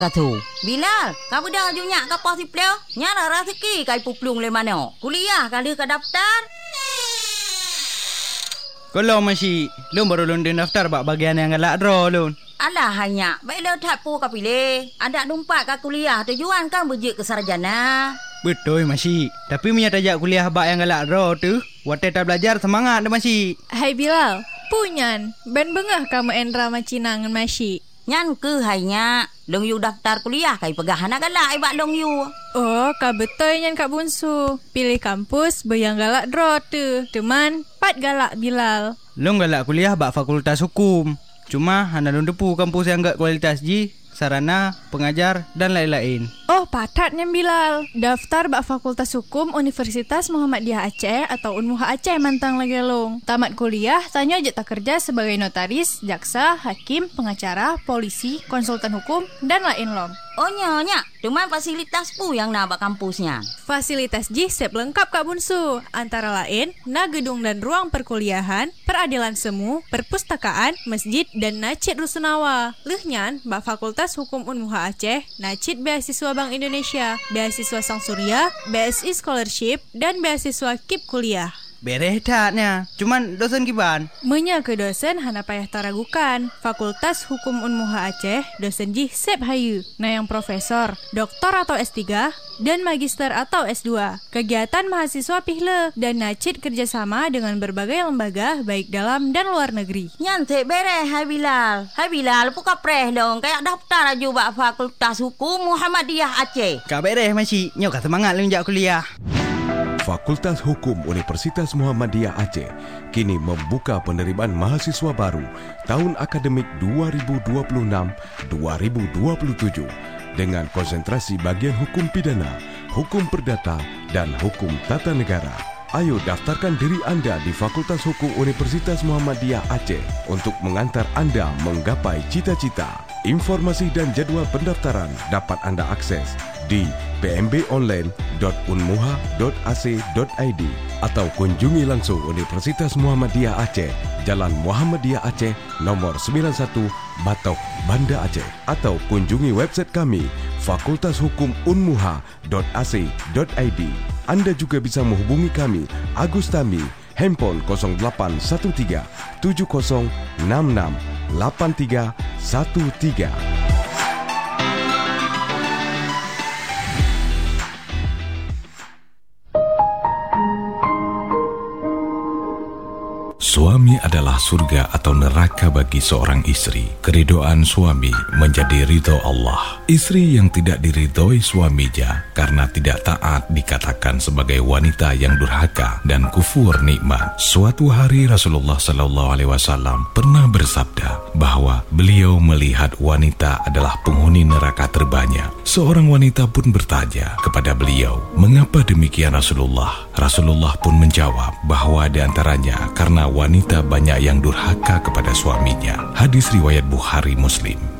Katu. Bilal, kamu dah junyak ke pos sipleo? Nyara rezeki kai puplung le mana? Kuliah kali ke daftar? Kalau masih, lu baru lundin daftar bak bagian yang galak draw lun. Alah hanya, baik lo tak pu ka pilih. Ada numpak ke kuliah tujuan kan berjik ke sarjana. Betul masih. Tapi punya tajak kuliah bak yang galak draw tu, waktu tak belajar semangat dah masih. Hai Bilal, punyan. Ben bengah kamu Endra macinangan masih. Nyan ke hanya long yu daftar kuliah kai pegah anak galak ibak long yu. Oh, ka betul nyan Kak Bunsu. Pilih kampus bayang galak draw tu. Teman, pat galak Bilal. Long galak kuliah bak fakultas hukum. Cuma hana long depu kampus yang gak kualitas ji, sarana, pengajar dan lain-lain. Oh, patatnya Bilal. Daftar bak Fakultas Hukum Universitas Muhammadiyah Aceh atau Unmuha Aceh mantang lagi long. Tamat kuliah, tanya aja tak kerja sebagai notaris, jaksa, hakim, pengacara, polisi, konsultan hukum, dan lain lom. Oh nyonya, cuma fasilitas pu yang nak bak kampusnya. Fasilitas JISEP lengkap Kak Bunsu. Antara lain, na gedung dan ruang perkuliahan, peradilan semu, perpustakaan, masjid, dan nacit rusunawa. Leuhnyan, bak Fakultas Hukum Unmuha Aceh, nacit beasiswa Bank Indonesia, beasiswa Sang Surya, BSI Scholarship, dan beasiswa KIP kuliah. Bereh taknya, cuman dosen kiban. Menya ke dosen hana payah taragukan. Fakultas Hukum Unmuha Aceh, dosen JISEP hayu. Nah yang profesor, doktor atau S3, dan magister atau S2. Kegiatan mahasiswa pihle dan nacit kerjasama dengan berbagai lembaga baik dalam dan luar negeri. Nyantik bereh hai Bilal. Hai Bilal, buka preh dong. Kayak daftar aja bak Fakultas Hukum Muhammadiyah Aceh. Kak bereh masih, nyok semangat lu jak kuliah. Fakultas Hukum Universitas Muhammadiyah Aceh kini membuka penerimaan mahasiswa baru tahun akademik 2026-2027 dengan konsentrasi bagian hukum pidana, hukum perdata, dan hukum tata negara. Ayo daftarkan diri Anda di Fakultas Hukum Universitas Muhammadiyah Aceh untuk mengantar Anda menggapai cita-cita. Informasi dan jadwal pendaftaran dapat Anda akses di pmbonline.unmuha.ac.id atau kunjungi langsung Universitas Muhammadiyah Aceh, Jalan Muhammadiyah Aceh, nomor 91, Batok, Banda Aceh, atau kunjungi website kami fakultashukumunmuha.ac.id. Anda juga bisa menghubungi kami, Agus Tami, handphone 0813 7066 8313. Suami adalah surga atau neraka bagi seorang istri. Keridhaan suami menjadi ridho Allah. Istri yang tidak diridhoi suaminya karena tidak taat dikatakan sebagai wanita yang durhaka dan kufur nikmat. Suatu hari Rasulullah SAW pernah bersabda bahwa beliau melihat wanita adalah penghuni neraka terbanyak. Seorang wanita pun bertanya kepada beliau, "Mengapa demikian Rasulullah?" Rasulullah pun menjawab bahwa di antaranya karena wanita banyak yang durhaka kepada suaminya. Hadis riwayat Bukhari Muslim.